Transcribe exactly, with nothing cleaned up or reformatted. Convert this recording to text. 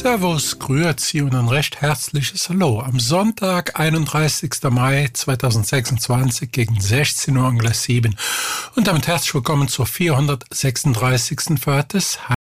Servus, grüezi und ein recht herzliches Hallo. Am Sonntag, einunddreißigsten Mai zweitausendsechsundzwanzig gegen sechzehn Uhr sieben und damit herzlich willkommen zur vierhundertsechsunddreißigsten Fahrt des